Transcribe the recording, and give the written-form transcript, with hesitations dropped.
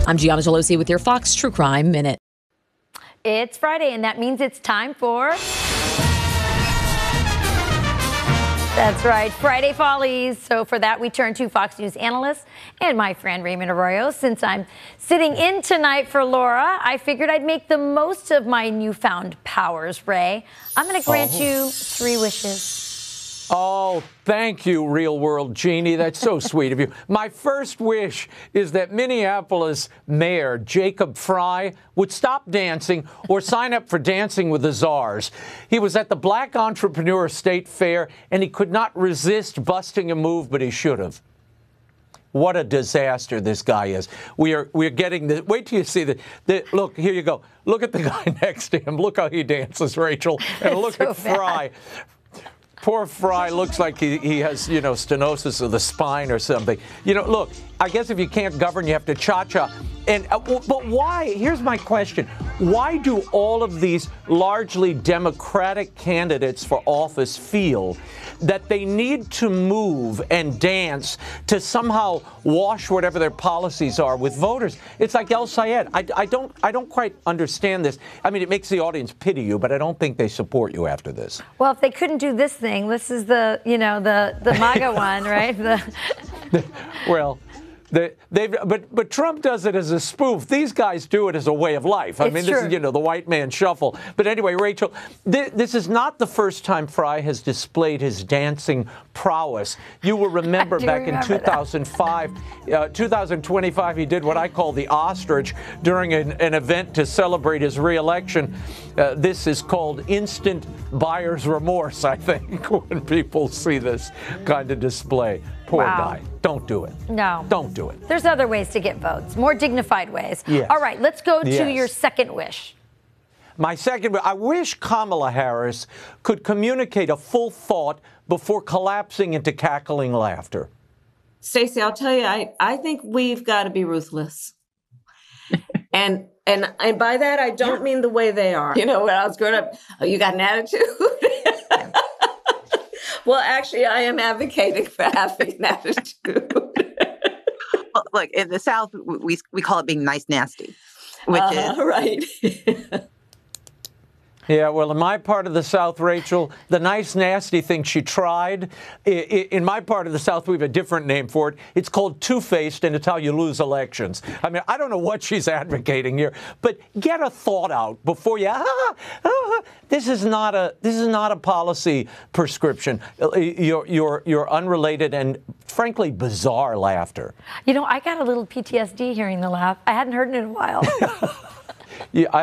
I'm Gianna Gelosi with your Fox True Crime Minute. It's Friday, and that means it's time for... That's right, Friday Follies. So for that, we turn to Fox News analyst and my friend Raymond Arroyo. Since I'm sitting in tonight for Laura, I figured I'd make the most of my newfound powers, Ray. I'm going to grant you 3 wishes. Oh, thank you, Real World Genie. That's so sweet of you. My first wish is that Minneapolis Mayor Jacob Fry would stop dancing or sign up for Dancing with the Czars. He was at the Black Entrepreneur State Fair, and he could not resist busting a move, but he should have. What a disaster this guy is. We're getting the. Wait till you see the. Look, here you go. Look at the guy next to him. Look how he dances, Rachel. And look at Fry. Poor Fry looks like he has, stenosis of the spine or something. Look, I guess if you can't govern, you have to cha-cha. But why? Here's my question. Why do all of these largely Democratic candidates for office feel that they need to move and dance to somehow wash whatever their policies are with voters? It's like El Sayed. I don't quite understand this. I mean, it makes the audience pity you, but I don't think they support you after this. Well, if they couldn't do this thing, this is the MAGA one, right? Well, but Trump does it as a spoof. These guys do it as a way of life. I mean, this is, the white man shuffle. But anyway, Rachel, this is not the first time Fry has displayed his dancing prowess. You will remember back in 2005, 2025, he did what I call the ostrich during an event to celebrate his reelection. This is called instant buyer's remorse, I think, when people see this kind of display. Poor guy. Don't do it. No. Don't do it. There's other ways to get votes, more dignified ways. Yes. All right, let's go to your second wish. My second, I wish Kamala Harris could communicate a full thought before collapsing into cackling laughter. Stacey, I'll tell you, I think we've got to be ruthless. And by that, I don't mean the way they are. When I was growing up, you got an attitude? Well, actually, I am advocating for having an attitude. Well, look, in the South, we call it being nice nasty, which is right. Yeah, well, in my part of the South, Rachel, the nice, nasty thing she tried. In my part of the South, we have a different name for it. It's called two-faced, and it's how you lose elections. I mean, I don't know what she's advocating here, but get a thought out before you. This is not a policy prescription. Your unrelated and frankly bizarre laughter. I got a little PTSD hearing the laugh. I hadn't heard it in a while. Yeah.